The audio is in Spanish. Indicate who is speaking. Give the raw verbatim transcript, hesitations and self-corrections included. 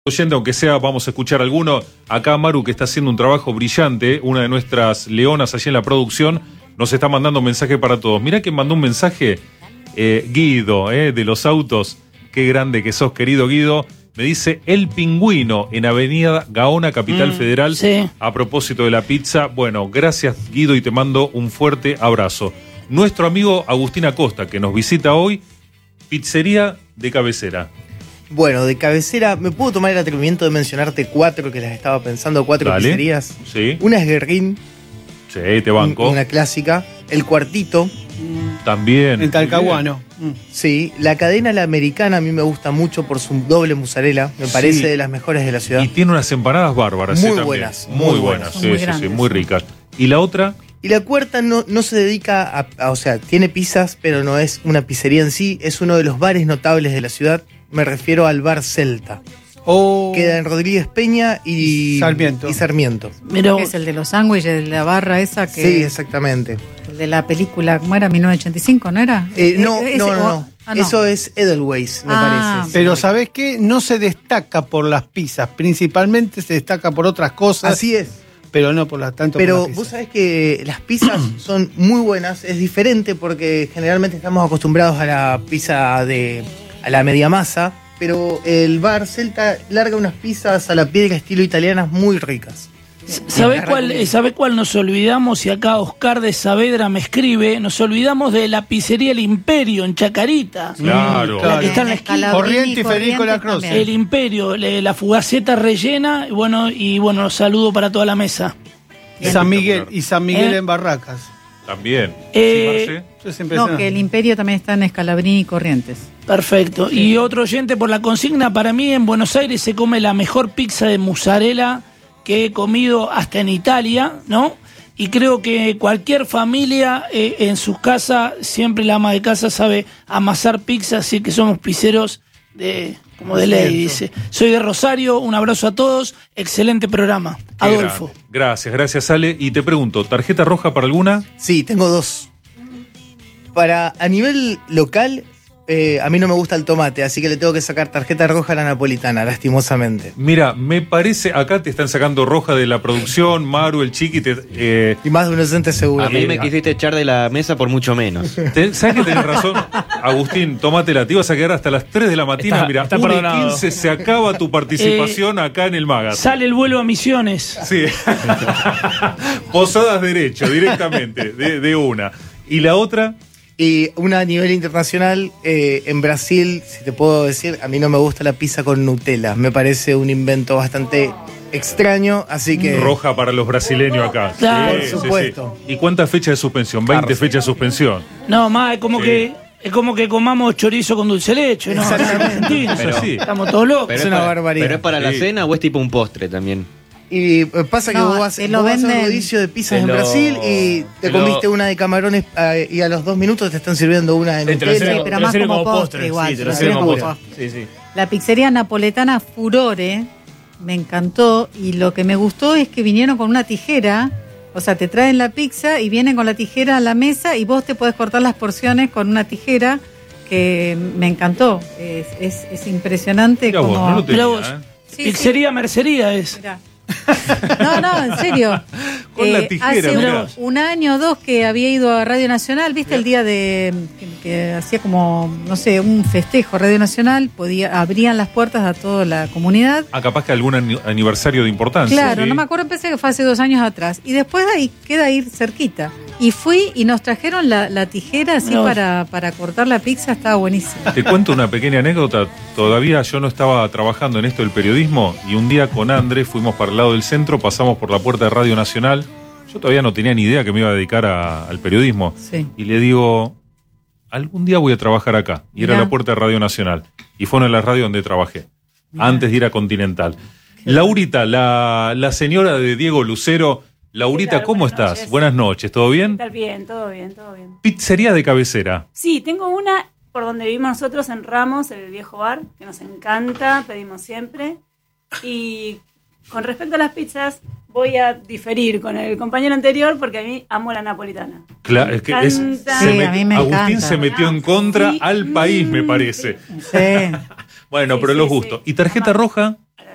Speaker 1: Oyente, aunque sea, vamos a escuchar alguno. Acá Maru, que está haciendo un trabajo brillante, una de nuestras leonas allí en la producción, nos está mandando un mensaje para todos. Mirá que mandó un mensaje eh, Guido, eh, de los autos. Qué grande que sos, querido Guido. Me dice El Pingüino en Avenida Gaona, Capital mm, Federal, sí. A propósito de la pizza. Bueno, gracias Guido y te mando un fuerte abrazo. Nuestro amigo Agustín Acosta, que nos visita hoy, pizzería de cabecera.
Speaker 2: Bueno, de cabecera, ¿me puedo tomar el atrevimiento de mencionarte cuatro que las estaba pensando, cuatro
Speaker 1: Dale.
Speaker 2: pizzerías?
Speaker 1: Sí.
Speaker 2: Una es Guerrín.
Speaker 1: Sí, te banco.
Speaker 2: Una clásica. El Cuartito.
Speaker 1: También.
Speaker 3: En Talcahuano.
Speaker 2: Sí. La cadena La Americana a mí me gusta mucho por su doble mozzarella. Me parece
Speaker 1: Sí.
Speaker 2: de las mejores de la ciudad.
Speaker 1: Y tiene unas empanadas bárbaras.
Speaker 2: Muy
Speaker 1: sí,
Speaker 2: buenas.
Speaker 1: Muy, muy buenas. Sí,
Speaker 4: muy
Speaker 1: sí,
Speaker 4: grandes,
Speaker 1: sí, muy
Speaker 4: sí.
Speaker 1: ricas. ¿Y la otra?
Speaker 2: Y la cuarta no, no se dedica a, a... O sea, tiene pizzas, pero no es una pizzería en sí. Es uno de los bares notables de la ciudad. Me refiero al Bar Celta.
Speaker 3: Oh.
Speaker 2: Queda en Rodríguez Peña y
Speaker 3: Sarmiento.
Speaker 2: Y Sarmiento.
Speaker 4: Pero es el de los sándwiches, de la barra esa que...
Speaker 2: Sí, exactamente.
Speaker 4: El de la película, ¿cómo era? mil novecientos ochenta y cinco, ¿no era?
Speaker 2: Eh, no,
Speaker 4: ¿Ese?
Speaker 2: no, no,
Speaker 4: O-
Speaker 2: no.
Speaker 4: ah, no.
Speaker 2: Eso es Edelweiss, me
Speaker 4: Ah,
Speaker 2: parece.
Speaker 3: Pero ¿sabés qué? No se destaca por las pizzas. Principalmente se destaca por otras cosas.
Speaker 2: Así es.
Speaker 3: Pero no por las tanto
Speaker 2: Pero
Speaker 3: por las
Speaker 2: vos
Speaker 3: pizzas.
Speaker 2: sabés que las pizzas son muy buenas. Es diferente porque generalmente estamos acostumbrados a la pizza de... a la media masa. Pero el Bar Celta larga unas pizzas a la piedra estilo italianas muy ricas.
Speaker 5: ¿Sabe cuál, ¿Sabe cuál nos olvidamos? Y acá Oscar de Saavedra me escribe. Nos olvidamos de la pizzería El Imperio en Chacarita.
Speaker 1: Claro.
Speaker 5: La que está en la esquina.
Speaker 3: Corriente y Federico Lacroze.
Speaker 5: El Imperio, le- la fugaceta rellena. Y bueno, y bueno, saludo para toda la mesa.
Speaker 3: San Miguel y San Miguel
Speaker 5: ¿Eh?
Speaker 3: en Barracas.
Speaker 1: También.
Speaker 5: Eh,
Speaker 1: Sí, Marce.
Speaker 3: Eso es impresionante.
Speaker 4: No, que el Imperio también está en Escalabrini y Corrientes.
Speaker 5: Perfecto. Y otro oyente por la consigna, para mí en Buenos Aires se come la mejor pizza de mozzarella que he comido hasta en Italia, ¿no? Y creo que cualquier familia eh, en sus casas, siempre la ama de casa sabe amasar pizza, así que somos pizzeros de, como de ley, dice. Soy de Rosario, un abrazo a todos, excelente programa.
Speaker 1: Qué
Speaker 5: Adolfo.
Speaker 1: grande. Gracias, gracias Ale. Y te pregunto, ¿tarjeta roja para alguna?
Speaker 2: Sí, tengo dos. Para a nivel local, eh, a mí no me gusta el tomate, así que le tengo que sacar tarjeta roja a la napolitana, lastimosamente.
Speaker 1: Mira, me parece, acá te están sacando roja de la producción, Maru, el Chiqui, te, eh,
Speaker 2: Y más de un docente seguro.
Speaker 6: A mí me quisiste echar de la mesa por mucho menos.
Speaker 1: te- ¿sabes que tenés razón? Agustín, tómatela, te ibas a quedar hasta las tres de la mañana.
Speaker 7: Está-
Speaker 1: Mira,
Speaker 7: está
Speaker 1: una y
Speaker 7: perdonado.
Speaker 1: quince se acaba tu participación acá en el Magas.
Speaker 5: Sale el vuelo a Misiones.
Speaker 1: Sí. Posadas derecho, directamente, de, de una. ¿Y la otra?
Speaker 2: Y una a nivel internacional, eh, en Brasil, si te puedo decir, a mí no me gusta la pizza con Nutella. Me parece un invento bastante extraño, así que...
Speaker 1: Roja para los brasileños acá.
Speaker 5: Claro.
Speaker 2: Por supuesto.
Speaker 1: ¿Y cuántas fechas de suspensión? veinte fechas de suspensión.
Speaker 5: No, más, es como
Speaker 1: Sí.
Speaker 5: que es como que comamos chorizo con dulce de leche, ¿no?
Speaker 2: Exactamente.
Speaker 5: Argentinos.
Speaker 1: Es así.
Speaker 5: Estamos todos locos.
Speaker 6: Pero
Speaker 2: Es
Speaker 6: es,
Speaker 2: una
Speaker 6: para,
Speaker 2: barbaridad.
Speaker 6: ¿Pero es para la
Speaker 1: Sí.
Speaker 6: cena o es tipo un postre también?
Speaker 2: Y eh, pasa que
Speaker 4: No,
Speaker 2: vos vas,
Speaker 4: te lo
Speaker 2: vos vas a un
Speaker 4: venden-
Speaker 2: rodicio de pizzas
Speaker 6: te
Speaker 2: en
Speaker 6: lo-
Speaker 2: Brasil y te
Speaker 6: te lo-
Speaker 2: comiste una de camarones eh, y a los dos minutos te están sirviendo una de
Speaker 7: Sí, te lo
Speaker 2: Nutella.
Speaker 7: sirven,
Speaker 4: pero
Speaker 7: te lo
Speaker 4: más
Speaker 7: sirven
Speaker 4: como
Speaker 7: como
Speaker 4: postre
Speaker 7: postre.
Speaker 4: igual,
Speaker 7: Sí, te
Speaker 4: te
Speaker 7: lo
Speaker 4: lo
Speaker 7: sirven como
Speaker 2: sirven
Speaker 7: postre. Sí, sí.
Speaker 4: La pizzería napoletana Furore me encantó y lo que me gustó es que vinieron con una tijera, o sea, te traen la pizza y vienen con la tijera a la mesa y vos te podés cortar las porciones con una tijera que me encantó. Es, es, es impresionante
Speaker 1: Mirá vos,
Speaker 4: como...
Speaker 1: no lo tenía,
Speaker 5: Mirá vos.
Speaker 1: ¿eh?
Speaker 4: Sí, sí.
Speaker 5: Pizzería Mercería es.
Speaker 4: Mirá. No, no, en serio.
Speaker 1: Con la tijera,
Speaker 4: hace
Speaker 1: mirá.
Speaker 4: un, un año o dos que había ido a Radio Nacional, ¿viste? El día de que, que hacía como, no sé, un festejo Radio Nacional, podía abrían las puertas a toda la comunidad.
Speaker 1: Ah, capaz que algún ani- aniversario de importancia.
Speaker 4: Claro,
Speaker 1: ¿sí?
Speaker 4: no me acuerdo, pensé que fue hace dos años atrás. Y después de ahí queda ir cerquita. Y fui y nos trajeron la, la tijera así
Speaker 5: No.
Speaker 4: para, para cortar la pizza, estaba buenísima.
Speaker 1: Te cuento una pequeña anécdota. Todavía yo no estaba trabajando en esto del periodismo y un día con André fuimos para el lado del centro, pasamos por la puerta de Radio Nacional. Yo todavía no tenía ni idea que me iba a dedicar a- al periodismo.
Speaker 4: Sí.
Speaker 1: Y le digo, algún día voy a trabajar acá. Y era
Speaker 4: Mirá.
Speaker 1: la puerta de Radio Nacional. Y fue una de las radios donde trabajé, antes de ir a Continental. Laurita, la, la señora de Diego Lucero. Laurita,
Speaker 8: ¿Qué tal?
Speaker 1: ¿cómo
Speaker 8: Buenas
Speaker 1: estás?
Speaker 8: noches.
Speaker 1: Buenas noches, ¿todo bien?
Speaker 8: Está bien, todo bien, todo bien.
Speaker 1: Pizzería de cabecera.
Speaker 8: Sí, tengo una por donde vivimos nosotros en Ramos, el viejo bar, que nos encanta, pedimos siempre. Y con respecto a las pizzas, voy a diferir con el compañero anterior porque a mí amo la napolitana.
Speaker 1: Claro, es que es,
Speaker 8: encanta.
Speaker 1: se
Speaker 4: Sí,
Speaker 1: met-
Speaker 4: a mí me
Speaker 1: Agustín
Speaker 4: encanta.
Speaker 1: se metió en contra
Speaker 8: Sí.
Speaker 1: al país, me
Speaker 8: Mm,
Speaker 1: parece.
Speaker 4: Sí.
Speaker 1: Bueno,
Speaker 8: Sí,
Speaker 1: pero
Speaker 8: sí,
Speaker 1: los
Speaker 8: sí.
Speaker 1: gustos. ¿Y tarjeta
Speaker 8: Amá.
Speaker 1: roja?